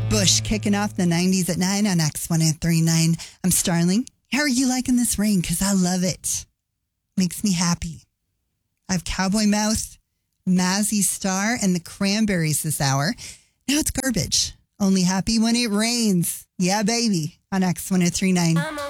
Bush kicking off the 90s at 9 on X1039. I'm Starling. How are you liking this rain? Because I love it. Makes me happy. I have Cowboy Mouth, Mazzy Star, and the Cranberries this hour. Now it's Garbage. Only happy when it rains. Yeah, baby. On X1039.